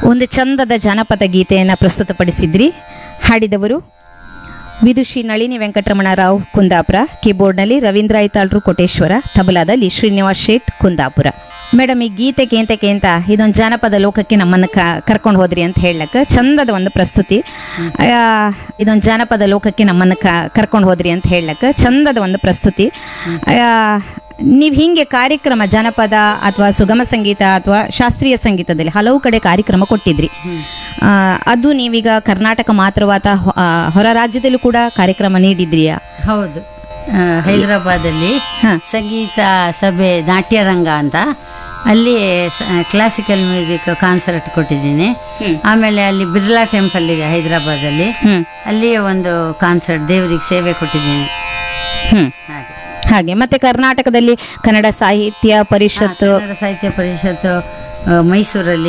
ಒಂದು ಚಂದದ ಜಾನಪದ ಗೀತೆಯನ್ನು ಪ್ರಸ್ತುತಪಡಿಸಿದ್ರಿ. ಹಾಡಿದವರು ವಿದುಷಿ ನಳಿನಿ ವೆಂಕಟರಮಣ ರಾವ್ ಕುಂದಾಪುರ, ಕೀಬೋರ್ಡ್ನಲ್ಲಿ ರವೀಂದ್ರ ಐತಾಳ್ರು ಕೋಟೇಶ್ವರ, ತಬಲಾದಲ್ಲಿ ಶ್ರೀನಿವಾಸ್ ಶೇಟ್ ಕುಂದಾಪುರ. ಮೇಡಮ್, ಈ ಗೀತೆ ಕೇಂತ ಇದೊಂದು ಜಾನಪದ ಲೋಕಕ್ಕೆ ನಮ್ಮನ್ನು ಕರ್ಕೊಂಡು ಹೋದ್ರಿ ಅಂತ ಹೇಳಕ್ಕೆ ಚಂದದ ಒಂದು ಪ್ರಸ್ತುತಿ. ಇದೊಂದು ಜಾನಪದ ಲೋಕಕ್ಕೆ ನಮ್ಮನ್ನು ಕರ್ಕೊಂಡು ಹೋದ್ರಿ ಅಂತ ಹೇಳಕ್ಕೆ ಚಂದದ ಒಂದು ಪ್ರಸ್ತುತಿ. ನೀವು ಹೀಗೆ ಕಾರ್ಯಕ್ರಮ ಜಾನಪದ ಅಥವಾ ಸುಗಮ ಸಂಗೀತ ಅಥವಾ ಶಾಸ್ತ್ರೀಯ ಸಂಗೀತದಲ್ಲಿ ಹಲವು ಕಡೆ ಕಾರ್ಯಕ್ರಮ ಕೊಟ್ಟಿದ್ರಿ. ಅದು ನೀವೀಗ ಕರ್ನಾಟಕ ಮಾತ್ರವಾದ ಹೊರ ರಾಜ್ಯದಲ್ಲೂ ಕೂಡ ಕಾರ್ಯಕ್ರಮ ನೀಡಿದ್ರಿಯಾ? ಹೌದು, ಹೈದರಾಬಾದಲ್ಲಿ ಸಂಗೀತ ಸಭೆ ನಾಟ್ಯರಂಗ ಅಂತ ಅಲ್ಲಿ ಕ್ಲಾಸಿಕಲ್ ಮ್ಯೂಸಿಕ್ ಕಾನ್ಸರ್ಟ್ ಕೊಟ್ಟಿದ್ದೀನಿ. ಆಮೇಲೆ ಅಲ್ಲಿ ಬಿರ್ಲಾ ಟೆಂಪಲ್ ಇದೆ ಹೈದರಾಬಾದಲ್ಲಿ, ಅಲ್ಲಿ ಒಂದು ಕಾನ್ಸರ್ಟ್ ದೇವರಿಗೆ ಸೇವೆ ಕೊಟ್ಟಿದ್ದೀನಿ. ಹಾಗೆ ಮತ್ತೆ ಕರ್ನಾಟಕದಲ್ಲಿ ಕನ್ನಡ ಸಾಹಿತ್ಯ ಪರಿಷತ್ತು ಮೈಸೂರಲ್ಲಿ